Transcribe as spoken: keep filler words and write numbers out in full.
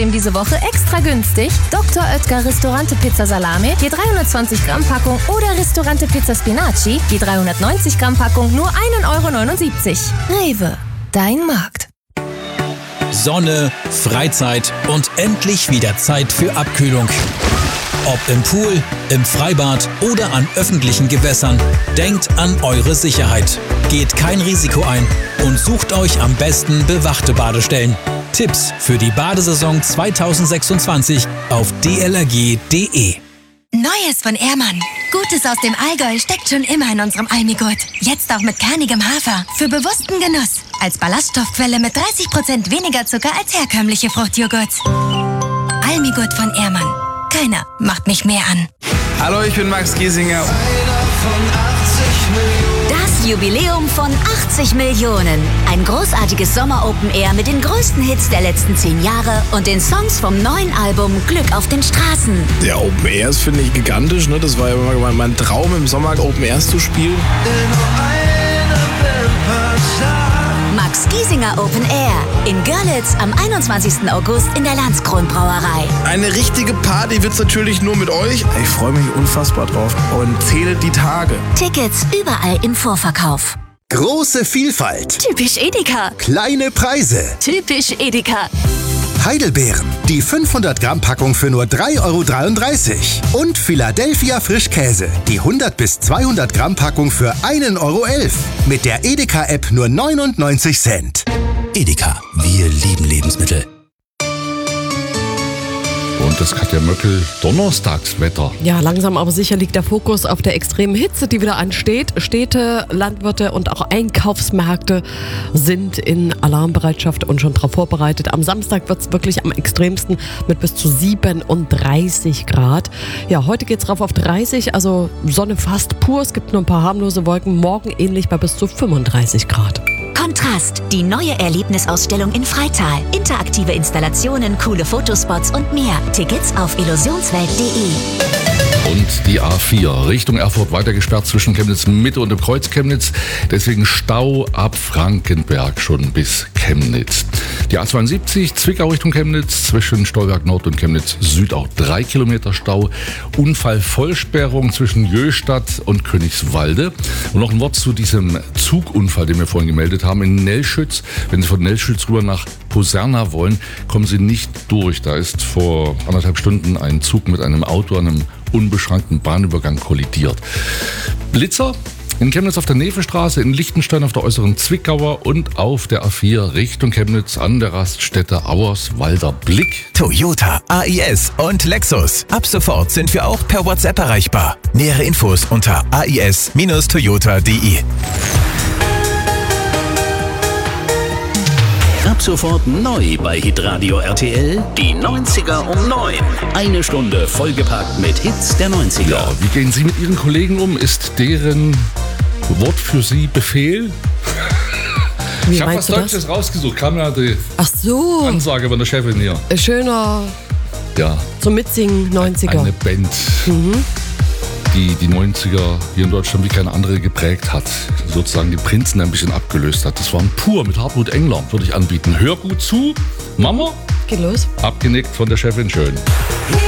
Außerdem diese Woche extra günstig Doktor Oetker Ristorante Pizza Salame, je dreihundertzwanzig Gramm Packung oder Ristorante Pizza Spinaci, je dreihundertneunzig Gramm Packung nur ein Euro neunundsiebzig. Rewe, dein Markt. Sonne, Freizeit und endlich wieder Zeit für Abkühlung. Ob im Pool, im Freibad oder an öffentlichen Gewässern, denkt an eure Sicherheit. Geht kein Risiko ein und sucht euch am besten bewachte Badestellen. Tipps für die Badesaison zweitausendsechsundzwanzig auf d l r g punkt d e. Neues von Ehrmann. Gutes aus dem Allgäu steckt schon immer in unserem Almigurt. Jetzt auch mit kernigem Hafer. Für bewussten Genuss. Als Ballaststoffquelle mit dreißig Prozent weniger Zucker als herkömmliche Fruchtjoghurts. Almigurt von Ehrmann. Keiner macht mich mehr an. Hallo, ich bin Max Giesinger. Das Jubiläum von achtzig Millionen. Ein großartiges Sommer-Open-Air mit den größten Hits der letzten zehn Jahre und den Songs vom neuen Album Glück auf den Straßen. Der Open Airs finde ich gigantisch. Ne? Das war ja immer mein Traum, im Sommer Open Airs zu spielen. Max Giesinger Open Air in Görlitz am einundzwanzigsten August in der Landskron-Brauerei. Eine richtige Party wird's natürlich nur mit euch. Ich freue mich unfassbar drauf und zähle die Tage. Tickets überall im Vorverkauf. Große Vielfalt. Typisch Edeka. Kleine Preise. Typisch Edeka. Heidelbeeren. Die fünfhundert Gramm Packung für nur drei Euro dreiunddreißig. Und Philadelphia Frischkäse. Die hundert bis zweihundert Gramm Packung für ein Euro elf. Mit der Edeka-App nur neunundneunzig Cent. Edeka, wir lieben Lebensmittel. Und das Katja Möckel Donnerstagswetter. Ja, langsam aber sicher liegt der Fokus auf der extremen Hitze, die wieder ansteht. Städte, Landwirte und auch Einkaufsmärkte sind in Alarmbereitschaft und schon darauf vorbereitet. Am Samstag wird es wirklich am extremsten mit bis zu siebenunddreißig Grad. Ja, heute geht es rauf auf dreißig, also Sonne fast pur. Es gibt nur ein paar harmlose Wolken. Morgen ähnlich bei bis zu fünfunddreißig Grad. Kontrast, die neue Erlebnisausstellung in Freital. Interaktive Installationen, coole Fotospots und mehr. Tickets auf illusionswelt punkt de. Und die A vier Richtung Erfurt weiter gesperrt zwischen Chemnitz Mitte und dem Kreuz Chemnitz. Deswegen Stau ab Frankenberg schon bis Chemnitz. Die A zweiundsiebzig Zwickau Richtung Chemnitz zwischen Stolberg Nord und Chemnitz Süd auch drei Kilometer Stau. Unfallvollsperrung zwischen Jöstadt und Königswalde. Und noch ein Wort zu diesem Zugunfall, den wir vorhin gemeldet haben in Nellschütz. Wenn Sie von Nellschütz rüber nach Poserna wollen, kommen Sie nicht durch. Da ist vor anderthalb Stunden ein Zug mit einem Auto an einem unbeschrankten Bahnübergang kollidiert. Blitzer in Chemnitz auf der Nevestraße, in Lichtenstein auf der äußeren Zwickauer und auf der A vier Richtung Chemnitz an der Raststätte Auerswalder Blick. Toyota, A I S und Lexus. Ab sofort sind wir auch per WhatsApp erreichbar. Nähere Infos unter a i s Bindestrich toyota punkt de. Ab sofort neu bei Hitradio R T L, die neunziger um neun. Eine Stunde vollgepackt mit Hits der neunziger. Ja, wie gehen Sie mit Ihren Kollegen um? Ist deren Wort für Sie Befehl? Wie ich habe was meinst du das? Deutsches rausgesucht. Kam ja die Ach so. Ansage von der Chefin hier. Schöner Ja, zum Mitsingen neunziger. eine Band, Mhm. die die neunziger hier in Deutschland wie keine andere geprägt hat. Sozusagen die Prinzen ein bisschen abgelöst hat. Das waren Pur mit Hartmut Engler, würde ich anbieten. Hör gut zu, Mama. Geht los. Abgenickt von der Chefin, schön.